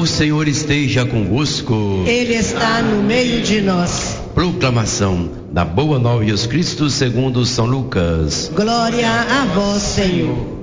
Senhor esteja convosco. Ele está no meio de nós. Proclamação da Boa Nova de Jesus Cristo segundo São Lucas. Glória a vós, Senhor.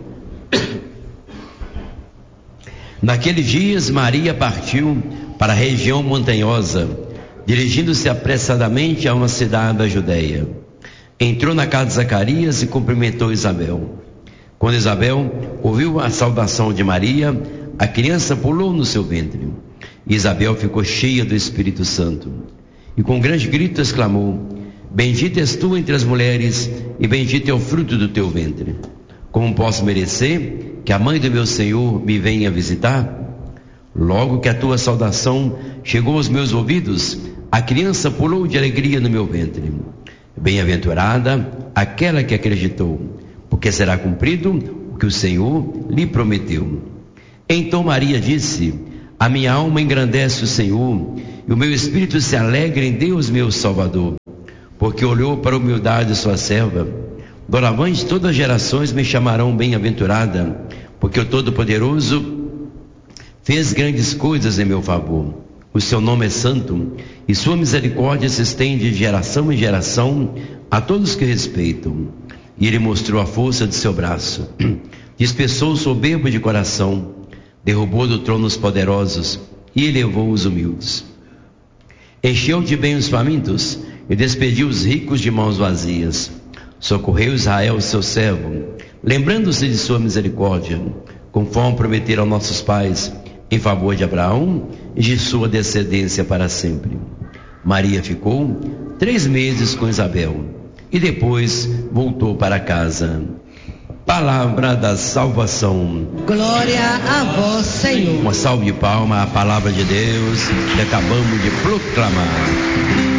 Naqueles dias, Maria partiu para a região montanhosa, dirigindo-se apressadamente a uma cidade da Judéia. Entrou na casa de Zacarias e cumprimentou Isabel. Quando Isabel ouviu a saudação de Maria, a criança pulou no seu ventre. Isabel ficou cheia do Espírito Santo e com grande grito exclamou: Bendita és tu entre as mulheres e bendito é o fruto do teu ventre. Como posso merecer que a mãe do meu Senhor me venha visitar? Logo que a tua saudação chegou aos meus ouvidos, a criança pulou de alegria no meu ventre. Bem-aventurada aquela que acreditou, porque será cumprido o que o Senhor lhe prometeu. Então Maria disse: A minha alma engrandece o Senhor, e o meu espírito se alegra em Deus meu Salvador, porque olhou para a humildade de sua serva. Doravante todas as gerações me chamarão bem-aventurada, porque o Todo-Poderoso fez grandes coisas em meu favor. O seu nome é santo, e sua misericórdia se estende de geração em geração a todos que respeitam. E ele mostrou a força de seu braço, dispersou o soberbo de coração, derrubou do trono os poderosos e elevou os humildes. Encheu de bem os famintos e despediu os ricos de mãos vazias. Socorreu Israel, seu servo, lembrando-se de sua misericórdia, conforme prometeram aos nossos pais, em favor de Abraão e de sua descendência para sempre. Maria ficou 3 meses com Isabel e depois voltou para casa. Palavra da salvação. Glória a vós, Senhor. Uma salva de palmas à palavra de Deus que acabamos de proclamar.